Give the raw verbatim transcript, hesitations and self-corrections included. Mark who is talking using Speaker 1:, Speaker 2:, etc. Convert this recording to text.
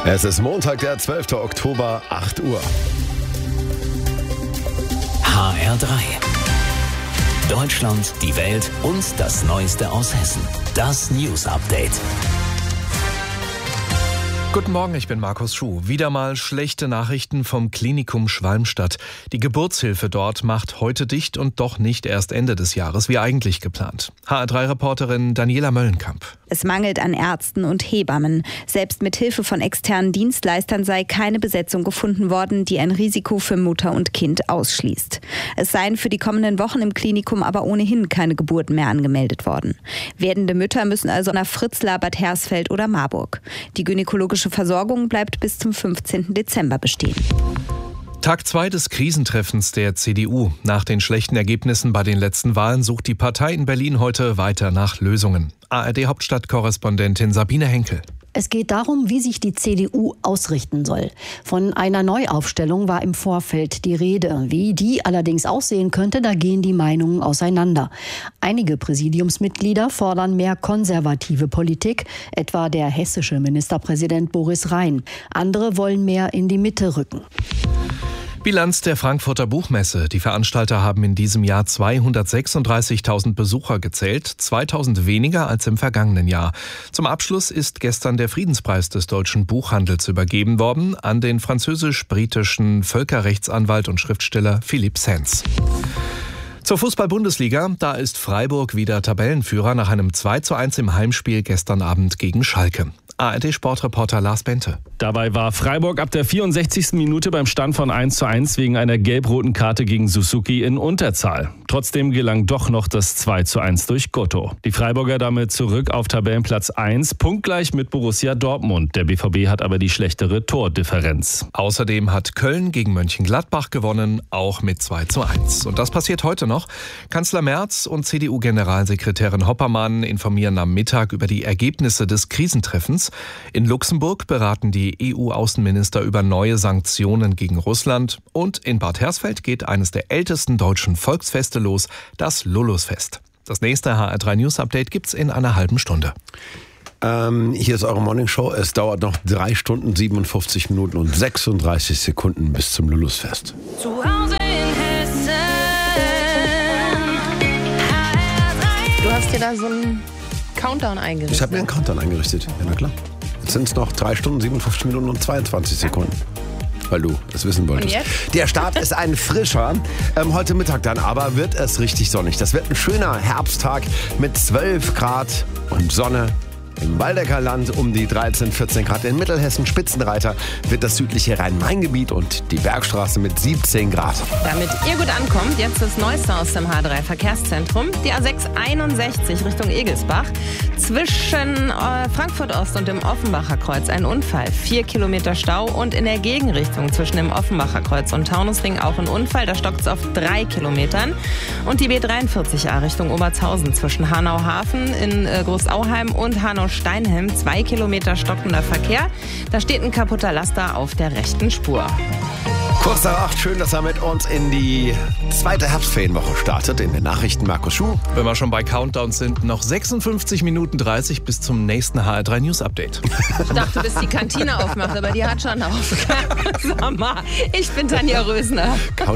Speaker 1: Es ist Montag, der zwölfte Oktober, acht Uhr.
Speaker 2: H R drei. Deutschland, die Welt und das Neueste aus Hessen. Das News Update.
Speaker 3: Guten Morgen, ich bin Markus Schuh. Wieder mal schlechte Nachrichten vom Klinikum Schwalmstadt. Die Geburtshilfe dort macht heute dicht und doch nicht erst Ende des Jahres, wie eigentlich geplant. H R drei Reporterin Daniela Möllenkamp.
Speaker 4: Es mangelt an Ärzten und Hebammen. Selbst mit Hilfe von externen Dienstleistern sei keine Besetzung gefunden worden, die ein Risiko für Mutter und Kind ausschließt. Es seien für die kommenden Wochen im Klinikum aber ohnehin keine Geburten mehr angemeldet worden. Werdende Mütter müssen also nach Fritzlar, Bad Hersfeld oder Marburg. Die gynäkologische Versorgung bleibt bis zum fünfzehnten Dezember bestehen.
Speaker 3: Tag zwei des Krisentreffens der C D U. Nach den schlechten Ergebnissen bei den letzten Wahlen sucht die Partei in Berlin heute weiter nach Lösungen. A R D-Hauptstadtkorrespondentin Sabine Henkel.
Speaker 5: Es geht darum, wie sich die C D U ausrichten soll. Von einer Neuaufstellung war im Vorfeld die Rede. Wie die allerdings aussehen könnte, da gehen die Meinungen auseinander. Einige Präsidiumsmitglieder fordern mehr konservative Politik, etwa der hessische Ministerpräsident Boris Rhein. Andere wollen mehr in die Mitte rücken.
Speaker 3: Bilanz der Frankfurter Buchmesse. Die Veranstalter haben in diesem Jahr zweihundertsechsunddreißigtausend Besucher gezählt, zweitausend weniger als im vergangenen Jahr. Zum Abschluss ist gestern der Friedenspreis des deutschen Buchhandels übergeben worden an den französisch-britischen Völkerrechtsanwalt und Schriftsteller Philippe Sands. Zur Fußball-Bundesliga, da ist Freiburg wieder Tabellenführer nach einem zwei zu eins im Heimspiel gestern Abend gegen Schalke. A R D-Sportreporter Lars Bente.
Speaker 6: Dabei war Freiburg ab der vierundsechzigsten Minute beim Stand von eins zu eins wegen einer gelb-roten Karte gegen Suzuki in Unterzahl. Trotzdem gelang doch noch das zwei zu eins durch Gotto. Die Freiburger damit zurück auf Tabellenplatz eins, punktgleich mit Borussia Dortmund. Der B V B hat aber die schlechtere Tordifferenz.
Speaker 3: Außerdem hat Köln gegen Mönchengladbach gewonnen, auch mit zwei zu eins. Und das passiert heute noch. Kanzler Merz und C D U-Generalsekretärin Hoppermann informieren am Mittag über die Ergebnisse des Krisentreffens. In Luxemburg beraten die E U-Außenminister über neue Sanktionen gegen Russland. Und in Bad Hersfeld geht eines der ältesten deutschen Volksfeste los, das Lulusfest. Das nächste H R drei News Update gibt's in einer halben Stunde.
Speaker 1: Ähm, hier ist eure Morning Show. Es dauert noch drei Stunden, siebenundfünfzig Minuten und sechsunddreißig Sekunden bis zum Lulusfest.
Speaker 7: Zu Hause in Hessen.
Speaker 8: Du hast dir da so einen Countdown eingerichtet.
Speaker 1: Ich habe mir einen Countdown eingerichtet, ja na klar. Jetzt sind es noch drei Stunden, siebenundfünfzig Minuten und zweiundzwanzig Sekunden. Weil du es wissen wolltest.
Speaker 8: Und jetzt?
Speaker 1: Der Start ist ein frischer. Ähm, heute Mittag dann aber wird es richtig sonnig. Das wird ein schöner Herbsttag mit zwölf Grad und Sonne. Im Waldecker Land um die dreizehn, vierzehn Grad. In Mittelhessen Spitzenreiter wird das südliche Rhein-Main-Gebiet und die Bergstraße mit siebzehn Grad.
Speaker 8: Damit ihr gut ankommt, jetzt das Neueste aus dem H drei Verkehrszentrum. Die A sechs einundsechzig Richtung Egelsbach. Zwischen äh, Frankfurt Ost und dem Offenbacher Kreuz ein Unfall. Vier Kilometer Stau und in der Gegenrichtung zwischen dem Offenbacher Kreuz und Taunusring auch ein Unfall. Da stockt es auf drei Kilometern. Und die B dreiundvierzig A Richtung Obertshausen zwischen Hanau-Hafen in äh, Großauheim und Hanau-Steinheim. Zwei Kilometer stockender Verkehr. Da steht ein kaputter Laster auf der rechten Spur.
Speaker 1: Kurz nach acht, schön, dass er mit uns in die zweite Herbstferienwoche startet. In den Nachrichten Markus Schuh.
Speaker 3: Wenn wir schon bei Countdowns sind, noch sechsundfünfzig Minuten dreißig bis zum nächsten H R drei News Update.
Speaker 8: Ich dachte, bis die Kantine aufmacht, aber die hat schon auf. Sag mal, ich bin Tanja Rösner.